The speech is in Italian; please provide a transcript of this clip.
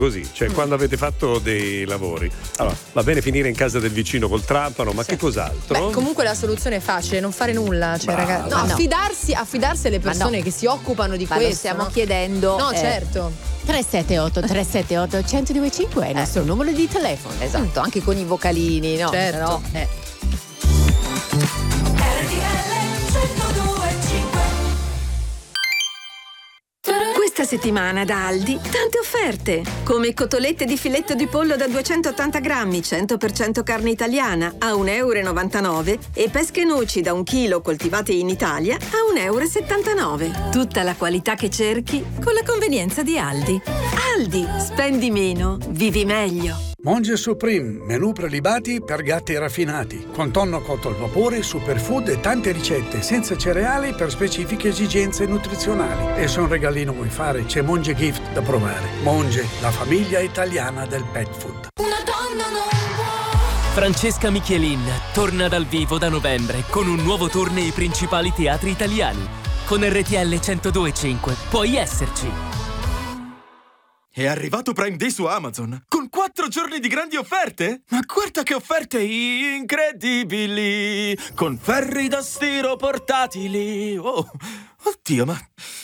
Così, cioè quando avete fatto dei lavori, allora va bene finire in casa del vicino col trapano, ma che cos'altro? Beh, comunque la soluzione è facile, non fare nulla, cioè ragazzi, no. affidarsi alle persone che si occupano di questo. Lo stiamo chiedendo. No, certo. 378 1025 è il nostro numero di telefono. Esatto, anche con i vocalini, no? Certo. Questa settimana da Aldi tante offerte, come cotolette di filetto di pollo da 280 grammi, 100% carne italiana a 1,99 € e pesche noci da 1 chilo coltivate in Italia a 1,79 €. Tutta la qualità che cerchi con la convenienza di Aldi. Aldi, spendi meno, vivi meglio. Monge Supreme, menù prelibati per gatti raffinati, con tonno cotto al vapore, superfood e tante ricette senza cereali per specifiche esigenze nutrizionali. E se un regalino vuoi fare, c'è Monge Gift da provare. Monge, la famiglia italiana del pet food. Francesca Michelin torna dal vivo da novembre con un nuovo tour nei principali teatri italiani. Con RTL 102.5 puoi esserci. È arrivato Prime Day su Amazon, con 4 giorni di grandi offerte? Ma guarda che offerte incredibili! Con ferri da stiro portatili! Oh, oddio, ma